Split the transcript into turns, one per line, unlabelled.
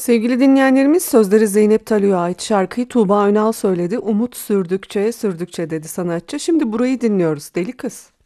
Sevgili dinleyenlerimiz, sözleri Zeynep Talio'ya ait şarkıyı Tuğba Önal söyledi. Umut sürdükçe sürdükçe dedi sanatçı. Şimdi burayı dinliyoruz deli kız.